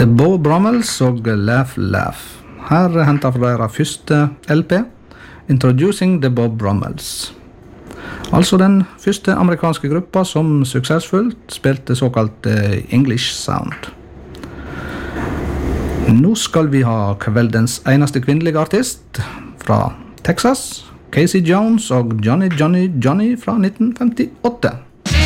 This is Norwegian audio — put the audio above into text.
The Bow Brummels og Laugh Laugh. Her hentet fra deres første LP, Introducing the Bow Brummels. Altså den første amerikanske gruppa som suksessfullt spilte såkalt English Sound. Nå skal vi ha kveldens eneste kvinnelige artist fra Texas, Casey Jones og Johnny fra 1958.